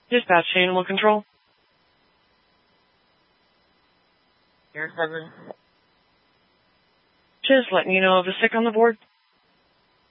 Dispatch to Animal Control. Air 7. Just letting you know of a sick on the board.